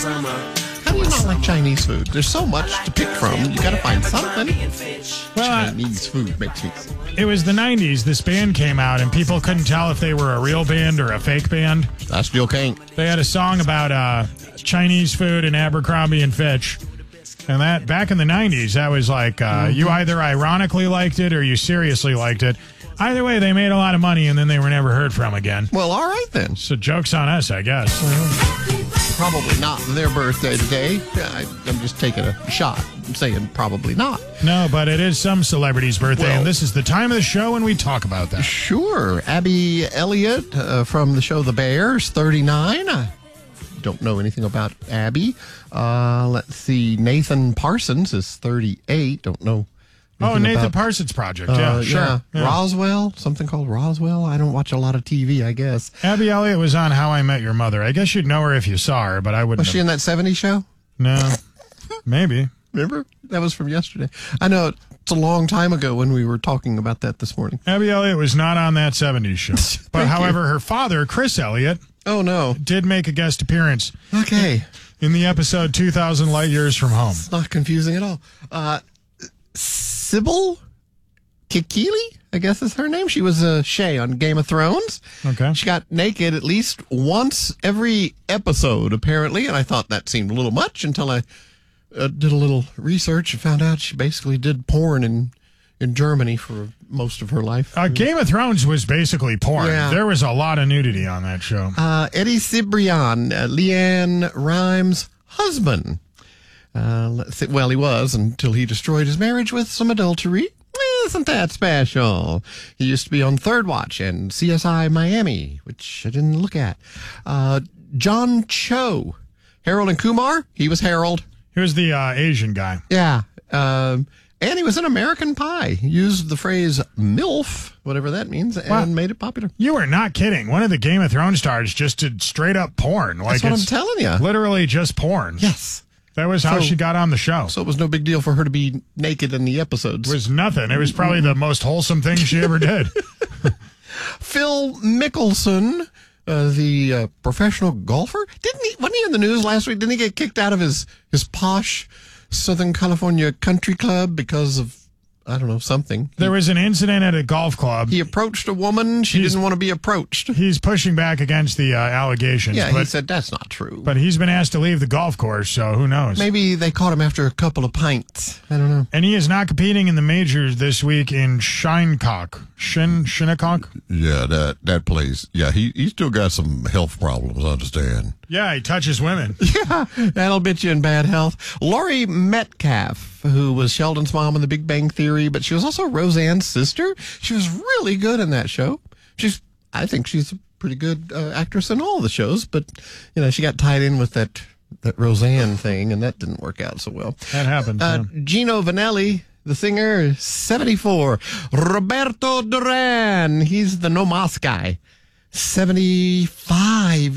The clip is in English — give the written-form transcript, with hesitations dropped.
How do you not like Chinese food? There's so much to pick from. You got to find something. Well, Chinese food makes me sick. it was the 90s. This band came out, and people couldn't tell if they were a real band or a fake band. I still can't. They had a song about Chinese food and Abercrombie and Fitch. And that back in the 90s, that was like you either ironically liked it or you seriously liked it. Either way, they made a lot of money, and then they were never heard from again. Well, all right then. So joke's on us, I guess. Probably not their birthday today. I'm just taking a shot. I'm saying probably not. No, but it is some celebrity's birthday, Well, and this is the time of the show when we talk about that. Sure. Abby Elliott from the show The Bears, 39. I don't know anything about Abby. Let's see. Nathan Parsons is 38. Don't know. Oh, anything Nathan about, Parsons Project. Yeah, sure. Yeah. Roswell, something called Roswell. I don't watch a lot of TV, I guess. Abby Elliott was on How I Met Your Mother. I guess you'd know her if you saw her, but I wouldn't. Was she in that 70s show? No. Maybe. Remember? That was from yesterday. I know it's a long time ago when we were talking about that this morning. Abby Elliott was not on that 70s show. But however, her father, Chris Elliott, Oh, no. did make a guest appearance Okay. in the episode 2,000 Light Years from Home. It's not confusing at all. Sybil Kikili, I guess is her name. She was Shay on Game of Thrones. Okay. She got naked at least once every episode, apparently, and I thought that seemed a little much until I did a little research and found out she basically did porn in Germany for most of her life. Game of Thrones was basically porn. Yeah. There was a lot of nudity on that show. Eddie Cibrian, Leanne Rimes' husband. Let's see. Well, he was until he destroyed his marriage with some adultery. Isn't that special? He used to be on Third Watch and CSI Miami, which I didn't look at. John Cho, Harold and Kumar. He was Harold. He was the Asian guy. Yeah. And he was in American Pie. He used the phrase MILF, whatever that means, and made it popular. You are not kidding. One of the Game of Thrones stars just did straight up porn. That's what I'm telling you. Literally just porn. Yes. That was how she got on the show. So it was no big deal for her to be naked in the episodes. It was nothing. It was probably the most wholesome thing she ever did. Phil Mickelson, the professional golfer, wasn't he in the news last week? Didn't he get kicked out of his posh Southern California country club because of, I don't know, something? There was an incident at a golf club. He approached a woman. She didn't want to be approached. He's pushing back against the allegations. Yeah, he said that's not true. But he's been asked to leave the golf course, so who knows? Maybe they caught him after a couple of pints. I don't know. And he is not competing in the majors this week in Shinnecock. Shinnecock? Yeah, that place. Yeah, he still got some health problems, I understand. Yeah, he touches women. Yeah, that'll get you in bad health. Laurie Metcalf, who was Sheldon's mom in The Big Bang Theory, but she was also Roseanne's sister. She was really good in that show. I think she's a pretty good actress in all the shows, but she got tied in with that Roseanne thing, and that didn't work out so well. That happened. Yeah. Gino Vanelli, the singer, 74. Roberto Duran, he's the No Mas guy, 75